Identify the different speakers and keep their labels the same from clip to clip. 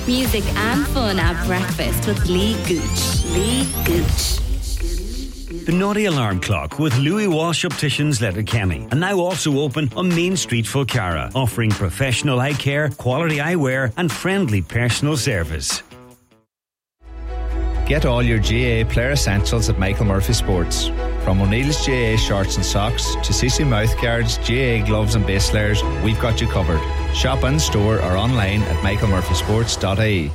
Speaker 1: Music and fun at breakfast with Lee Gooch. Lee Gooch.
Speaker 2: The Naughty Alarm Clock with Louis Walsh Opticians Letterkenny, and now also open on Main Street, Fulcarra, offering professional eye care, quality eyewear and friendly personal service.
Speaker 3: Get all your GAA player essentials at Michael Murphy Sports. From O'Neill's GAA shorts and socks to CC mouthguards, GAA gloves and base layers, we've got you covered. Shop in store or online at michaelmurphysports.ie.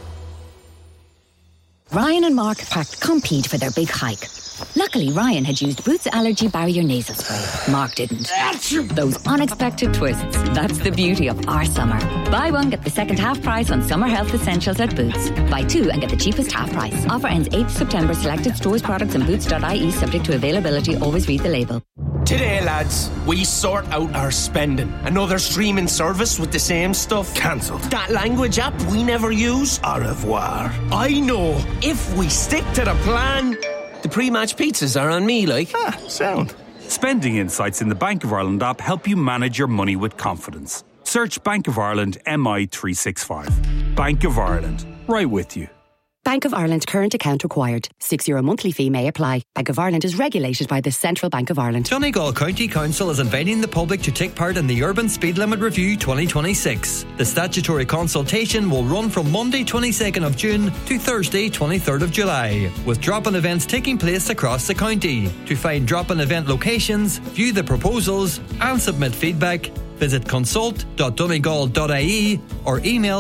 Speaker 4: Ryan and Mark packed Compeed for their big hike. Luckily, Ryan had used Boots Allergy Barrier Nasal Spray. Mark didn't. Those unexpected twists. That's the beauty of our summer. Buy one, get the second half price on summer health essentials at Boots. Buy two and get the cheapest half price. Offer ends 8th September. Selected stores, products and boots.ie subject to availability. Always read the label.
Speaker 5: Today, lads, we sort out our spending. Another streaming service with the same stuff.
Speaker 6: Cancelled.
Speaker 5: That language app we never use.
Speaker 6: Au revoir.
Speaker 5: I know. If we stick to the plan... The pre-match pizzas are on me, like.
Speaker 6: Sound.
Speaker 7: Spending insights in the Bank of Ireland app help you manage your money with confidence. Search Bank of Ireland MI365. Bank of Ireland. Right with you.
Speaker 4: Bank of Ireland current account required. €6 monthly fee may apply. Bank of Ireland is regulated by the Central Bank of Ireland.
Speaker 8: Donegal County Council is inviting the public to take part in the Urban Speed Limit Review 2026. The statutory consultation will run from Monday 22nd of June to Thursday 23rd of July, with drop-in events taking place across the county. To find drop-in event locations, view the proposals and submit feedback, visit consult.donegal.ie or email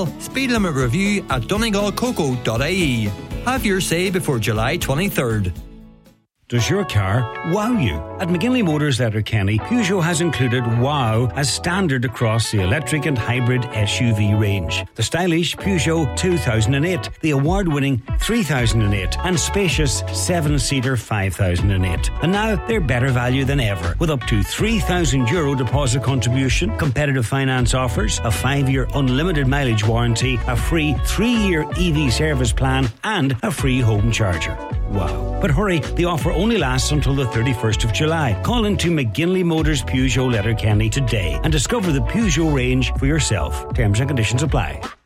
Speaker 8: speedlimitreview@donegalcoco.ie. Have your say before July 23rd.
Speaker 2: Does your car wow you? At McGinley Motors Letterkenny, Peugeot has included wow as standard across the electric and hybrid SUV range. The stylish Peugeot 2008, the award-winning 3008 and spacious 7-seater 5008. And now they're better value than ever, with up to €3,000 deposit contribution, competitive finance offers, a 5-year unlimited mileage warranty, a free 3-year EV service plan and a free home charger. Wow. But hurry, the offer only lasts until the 31st of July. Call into McGinley Motors Peugeot Letterkenny today and discover the Peugeot range for yourself. Terms and conditions apply.